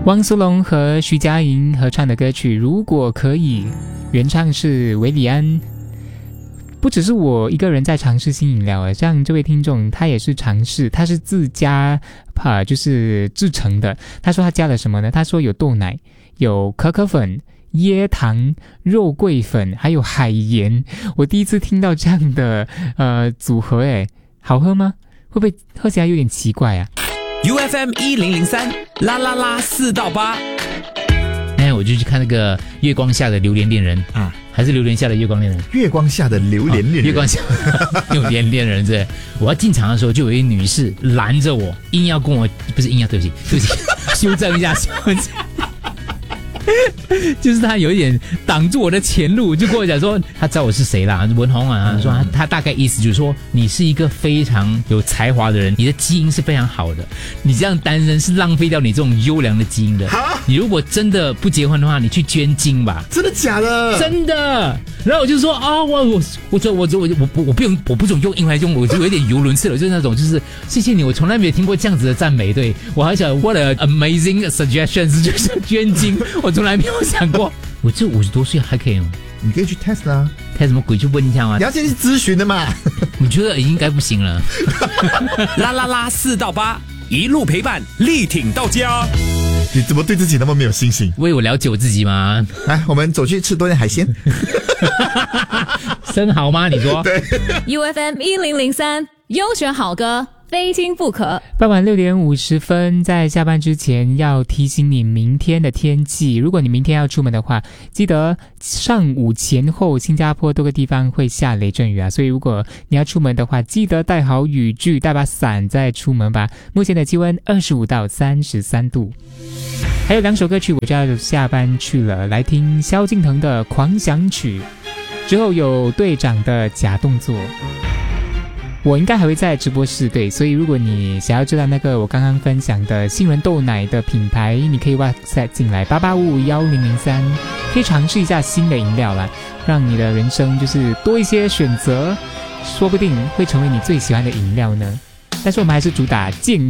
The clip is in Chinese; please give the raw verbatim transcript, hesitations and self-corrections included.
汪苏泷和徐佳莹合唱的歌曲《如果可以》，原唱是韦礼安。不只是我一个人在尝试新饮料，像这位听众他也是尝试，他是自家啊，就是制成的。他说他加了什么呢？他说有豆奶，有可可粉、椰糖、肉桂粉，还有海盐。我第一次听到这样的呃组合，诶，好喝吗？会不会喝起来有点奇怪啊 ？U F M 一零零三啦啦啦四到八。 那我就去看那个《月光下的榴莲恋人》啊，还是榴莲下的月光恋人？ 月光下的榴莲恋人， 哦、月光下榴莲恋人对。我要进场的时候，就有一女士拦着我，硬要跟我，不是硬要，对不起，对不起，修正一下，修正一下。就是他有一点挡住我的前路，就跟我讲说他知道我是谁啦，文宏啊，嗯、说他他大概意思就是说你是一个非常有才华的人，你的基因是非常好的，你这样单身是浪费掉你这种优良的基因的。你如果真的不结婚的话，你去捐精吧。 真的假的？ 真的。然后我就说啊，我我我我我我我我不用我不准用英文来用，我就有一点语无伦次了，就是那种就是谢谢你，我从来没有听过这样子的赞美，对我还想 what a amazing suggestions， 就是捐精，我从来没有想过，我这五十多岁还可以吗？ 你可以去 test 啊 ，test 什么鬼？去问一下吗？ 你要先去咨询的嘛。 我觉得应该不行了。 啦啦啦四到八，一路陪伴，力挺到家。 你怎么对自己那么没有信心？ 为我了解我自己吗？ 来，我们走去吃多点海鲜。 生蚝吗？你说？ 对。 U F M 一零零三优选好歌，非听不可。 傍晚六点五十分，在下班之前要提醒你明天的天气。如果你明天要出门的话，记得上午前后新加坡多个地方会下雷阵雨啊，所以如果你要出门的话，记得带好雨具，带把伞再出门吧。目前的气温二十五到三十三度。还有两首歌曲我就要下班去了，来听萧敬腾的《狂想曲》，之后有队长的假动作。我应该还会在直播室，对，所以如果你想要知道那个我刚刚分享的杏仁豆奶的品牌，你可以 WhatsApp 进来八八五五一零零三，可以尝试一下新的饮料啦，让你的人生就是多一些选择，说不定会成为你最喜欢的饮料呢。但是我们还是主打健